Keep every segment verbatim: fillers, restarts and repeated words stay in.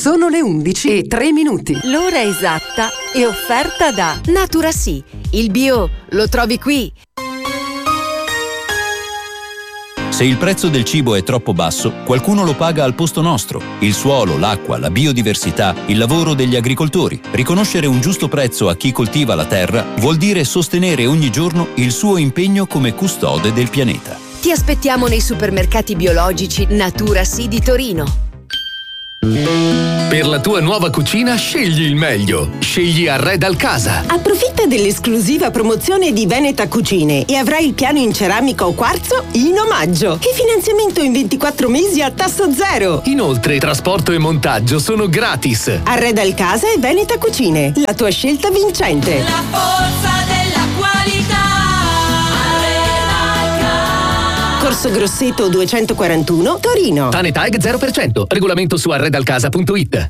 Sono le undici e tre minuti. L'ora esatta è offerta da Naturasì. Il bio lo trovi qui. Se il prezzo del cibo è troppo basso, qualcuno lo paga al posto nostro. Il suolo, l'acqua, la biodiversità, il lavoro degli agricoltori. Riconoscere un giusto prezzo a chi coltiva la terra vuol dire sostenere ogni giorno il suo impegno come custode del pianeta. Ti aspettiamo nei supermercati biologici Naturasì di Torino. Per la tua nuova cucina scegli il meglio. Scegli Arredal Casa. Approfitta dell'esclusiva promozione di Veneta Cucine e avrai il piano in ceramica o quarzo in omaggio e finanziamento in ventiquattro mesi a tasso zero. Inoltre trasporto e montaggio sono gratis. Arredal Casa e Veneta Cucine, la tua scelta vincente. La forza della qualità. Corso Grosseto duecentoquarantuno, Torino. Tanetag zero per cento. Regolamento su arredalcasa punto it.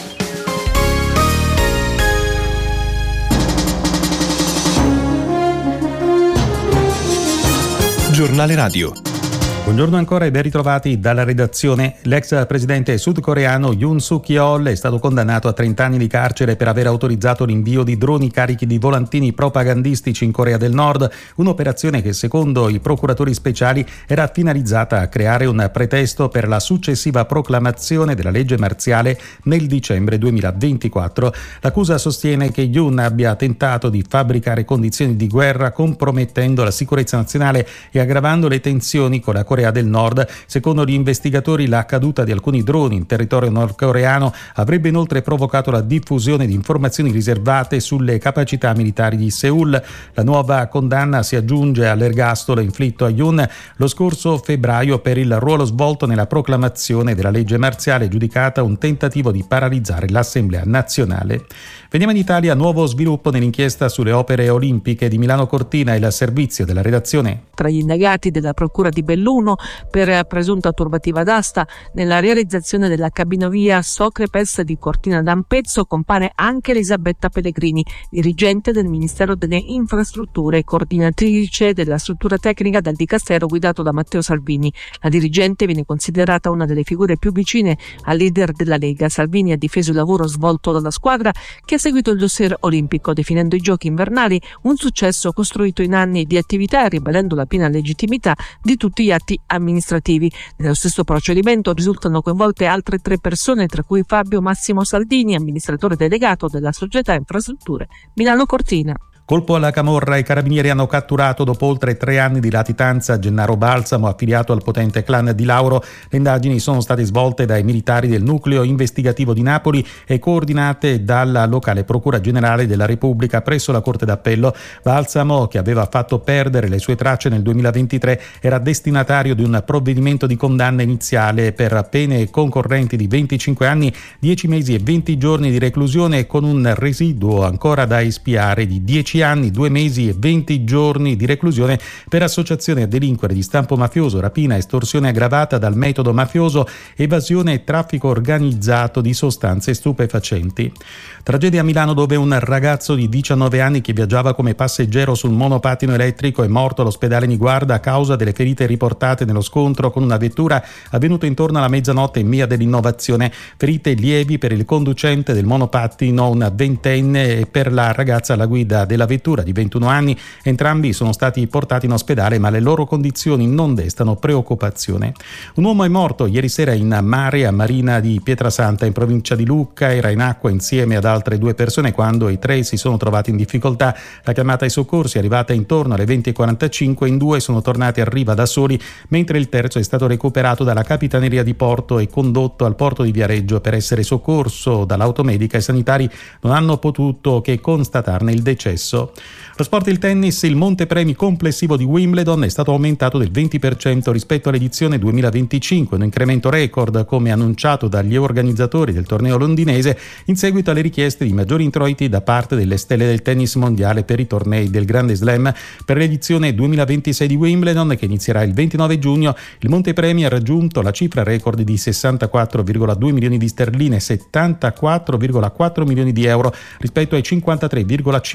Giornale Radio. Buongiorno ancora e ben ritrovati dalla redazione. L'ex presidente sudcoreano Yoon Suk-yeol è stato condannato a trenta anni di carcere per aver autorizzato l'invio di droni carichi di volantini propagandistici in Corea del Nord, un'operazione che secondo i procuratori speciali era finalizzata a creare un pretesto per la successiva proclamazione della legge marziale nel dicembre duemilaventiquattro. L'accusa sostiene che Yoon abbia tentato di fabbricare condizioni di guerra compromettendo la sicurezza nazionale e aggravando le tensioni con la Corea del Nord. Secondo gli investigatori, la caduta di alcuni droni in territorio nordcoreano avrebbe inoltre provocato la diffusione di informazioni riservate sulle capacità militari di Seoul. La nuova condanna si aggiunge all'ergastolo inflitto a Yoon lo scorso febbraio per il ruolo svolto nella proclamazione della legge marziale, giudicata un tentativo di paralizzare l'Assemblea nazionale. Veniamo in Italia, nuovo sviluppo nell'inchiesta sulle opere olimpiche di Milano Cortina, il servizio della redazione. Tra gli indagati della Procura di Belluno per presunta turbativa d'asta nella realizzazione della cabinovia Socrepes di Cortina d'Ampezzo compare anche Elisabetta Pellegrini, dirigente del Ministero delle Infrastrutture e coordinatrice della struttura tecnica del Dicastero guidato da Matteo Salvini. La dirigente viene considerata una delle figure più vicine al leader della Lega. Salvini ha difeso il lavoro svolto dalla squadra che ha seguito il dossier olimpico, definendo i giochi invernali un successo costruito in anni di attività e ribadendo la piena legittimità di tutti gli atti amministrativi. Nello stesso procedimento risultano coinvolte altre tre persone, tra cui Fabio Massimo Saldini, amministratore delegato della società Infrastrutture Milano Cortina. Colpo alla camorra, i carabinieri hanno catturato dopo oltre tre anni di latitanza Gennaro Balsamo, affiliato al potente clan di Lauro. Le indagini sono state svolte dai militari del nucleo investigativo di Napoli e coordinate dalla locale Procura Generale della Repubblica presso la Corte d'Appello. Balsamo, che aveva fatto perdere le sue tracce nel duemilaventitré, era destinatario di un provvedimento di condanna iniziale per pene concorrenti di venticinque anni, dieci mesi e venti giorni di reclusione, con un residuo ancora da espiare di dieci anni, due mesi e venti giorni di reclusione per associazione a delinquere di stampo mafioso, rapina, estorsione aggravata dal metodo mafioso, evasione e traffico organizzato di sostanze stupefacenti. Tragedia a Milano, dove un ragazzo di diciannove anni che viaggiava come passeggero sul monopattino elettrico è morto all'ospedale Niguarda a causa delle ferite riportate nello scontro con una vettura avvenuto intorno alla mezzanotte in via dell'Innovazione. Ferite lievi per il conducente del monopattino, un ventenne, e per la ragazza alla guida della vettura di ventuno anni. Entrambi sono stati portati in ospedale, ma le loro condizioni non destano preoccupazione. Un uomo è morto ieri sera in mare a Marina di Pietrasanta, in provincia di Lucca. Era in acqua insieme ad altre due persone quando i tre si sono trovati in difficoltà. La chiamata ai soccorsi è arrivata intorno alle venti e quarantacinque. In due sono tornati a riva da soli, mentre il terzo è stato recuperato dalla Capitaneria di Porto e condotto al porto di Viareggio per essere soccorso dall'automedica. I sanitari non hanno potuto che constatarne il decesso. Lo sport e il tennis, il montepremi complessivo di Wimbledon è stato aumentato del venti per cento rispetto all'edizione duemilaventicinque, un incremento record come annunciato dagli organizzatori del torneo londinese in seguito alle richieste di maggiori introiti da parte delle stelle del tennis mondiale per i tornei del Grande Slam. Per l'edizione duemilaventisei di Wimbledon, che inizierà il ventinove giugno, il montepremi ha raggiunto la cifra record di sessantaquattro virgola due milioni di sterline, settantaquattro virgola quattro milioni di euro rispetto ai cinquantatré virgola cinque milioni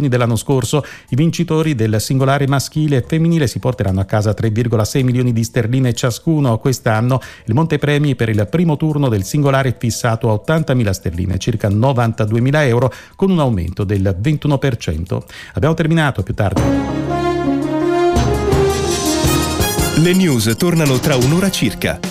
dell'anno scorso. I vincitori del singolare maschile e femminile si porteranno a casa tre virgola sei milioni di sterline ciascuno. Quest'anno il montepremi per il primo turno del singolare è fissato a ottantamila sterline, circa novantaduemila euro, con un aumento del ventuno per cento. Abbiamo terminato, più tardi. Le news tornano tra un'ora circa.